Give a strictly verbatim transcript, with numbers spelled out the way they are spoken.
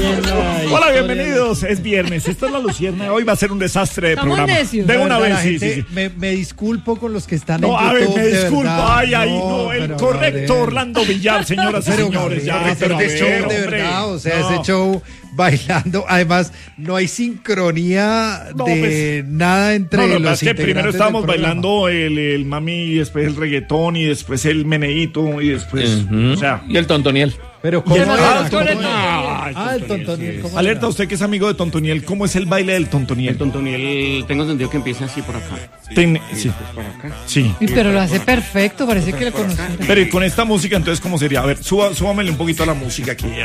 Hola, bienvenidos. Es viernes. Esta es la Lucierna. Hoy va a ser un desastre de Estamos programa. necios. De La una verdad, vez, la sí, gente- sí, sí. Me, me disculpo con los que están No, en a ver, YouTube. me de disculpo. verdad. Ay, ay, no. No, El pero, correcto Gabriel. Orlando Villar, señoras y Pero, señores. Ya, Gabriel, pero pero a qué show ver, de hombre. verdad, o sea, No. ese show bailando, además no hay sincronía No, de pues, nada entre No, lo que los pasa es que primero integrantes estábamos del programa. bailando el, el mami, y después el reggaetón, y después el meneíto, y después, Ujú. o sea... Y el tontoniel. Pero ¿cómo Y el- era? ah, ¿Cómo el era? Tontoniel. Ah, el Tontoniel. ¿cómo Alerta, era? usted que es amigo de Tontoniel, ¿cómo es el baile del Tontoniel? El tontoniel, tengo entendido que empieza así por acá. Ten- Y sí, después por acá. sí. Uy, pero lo hace perfecto, parece que lo conociera. Pero ¿y con esta música entonces cómo sería? A ver, suba, súbamele un poquito a la música aquí.